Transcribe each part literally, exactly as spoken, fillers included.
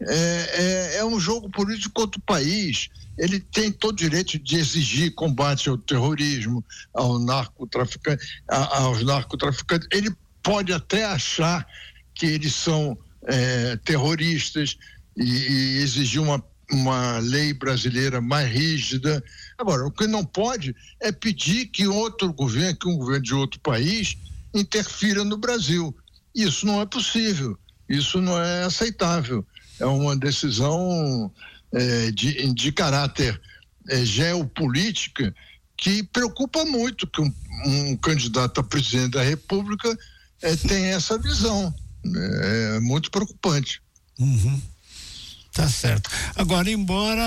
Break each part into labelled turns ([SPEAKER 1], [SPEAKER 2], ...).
[SPEAKER 1] É, é, é um jogo político contra o país. Ele tem todo o direito de exigir combate ao terrorismo, ao narcotraficante, a, aos narcotraficantes. Ele pode até achar que eles são é, terroristas e, e exigir uma, uma lei brasileira mais rígida. Agora, o que não pode é pedir que outro governo, que um governo de outro país interfira no Brasil. Isso não é possível, isso não é aceitável. É uma decisão é, de, de caráter é, geopolítica que preocupa muito que um, um candidato a presidente da República é, tenha essa visão. É, é muito preocupante.
[SPEAKER 2] Uhum. Tá certo. Agora, embora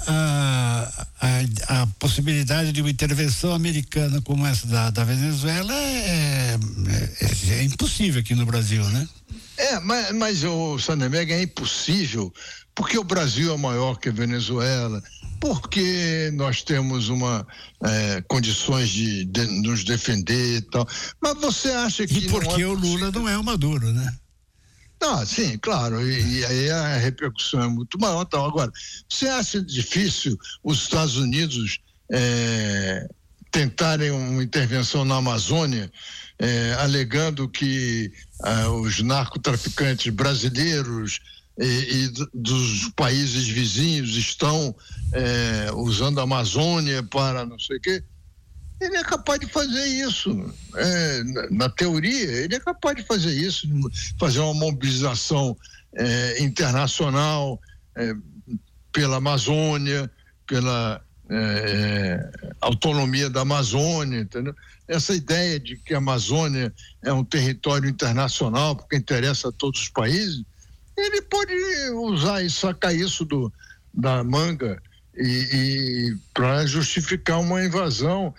[SPEAKER 2] a, a, a possibilidade de uma intervenção americana como essa da, da Venezuela é, é, é impossível aqui no Brasil, né?
[SPEAKER 1] É, mas, mas o Sandemeg, é impossível porque o Brasil é maior que a Venezuela, porque nós temos uma é, condições de, de nos defender e tal. Mas você acha que
[SPEAKER 2] e porque
[SPEAKER 1] não é
[SPEAKER 2] o Lula não é o Maduro, né?
[SPEAKER 1] Ah, sim, claro, e, e aí a repercussão é muito maior. Então, agora, você acha difícil os Estados Unidos é, tentarem uma intervenção na Amazônia, é, alegando que ah, os narcotraficantes brasileiros e, e dos países vizinhos estão é, usando a Amazônia para não sei o quê? Ele é capaz de fazer isso, é, na, na teoria, ele é capaz de fazer isso, fazer uma mobilização é, internacional é, pela Amazônia, pela é, autonomia da Amazônia, entendeu? Essa ideia de que a Amazônia é um território internacional, porque interessa a todos os países, ele pode usar e sacar isso do, da manga e, e para justificar uma invasão.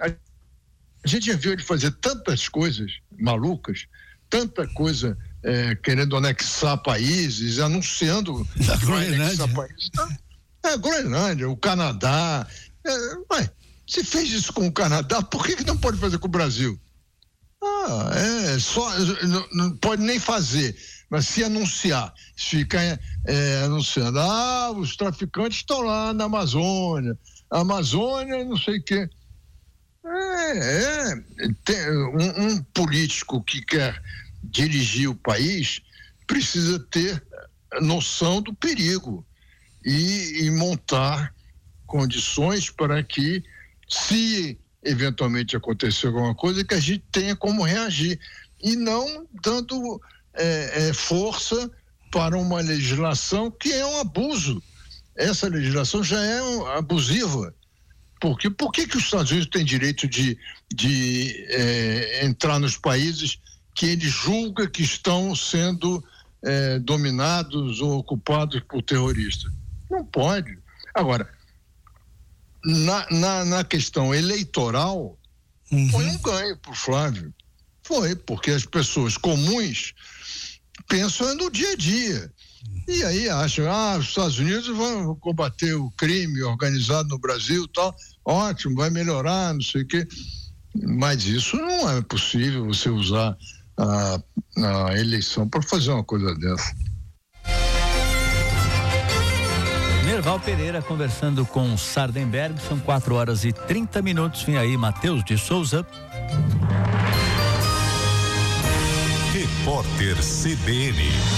[SPEAKER 1] A gente já viu ele fazer tantas coisas malucas, tanta coisa é, querendo anexar países, anunciando que vai anexar países. É, a Groenlândia, o Canadá. É, ué, se fez isso com o Canadá, por que, que não pode fazer com o Brasil? Ah, é, só, não, não pode nem fazer, mas se anunciar, se ficar é, anunciando, ah, os traficantes estão lá na Amazônia, a Amazônia não sei o quê. É, é tem um, um político que quer dirigir o país precisa ter noção do perigo e, e montar condições para que, se eventualmente acontecer alguma coisa, que a gente tenha como reagir e não dando é, é, força para uma legislação que é um abuso. Essa legislação já é um, abusiva. Porque, por que que os Estados Unidos têm direito de, de é, entrar nos países que ele julga que estão sendo é, dominados ou ocupados por terroristas? Não pode. Agora, na, na, na questão eleitoral, uhum. foi um ganho para o Flávio. Foi, porque as pessoas comuns pensam no dia a dia. E aí acham, ah, os Estados Unidos vão combater o crime organizado no Brasil e tal, ótimo, vai melhorar, não sei o quê. Mas isso não é possível, você usar a, a eleição para fazer uma coisa dessa.
[SPEAKER 3] Nerval Pereira conversando com Sardenberg, são quatro horas e trinta minutos. Vem aí, Matheus de Souza.
[SPEAKER 4] Repórter C B N.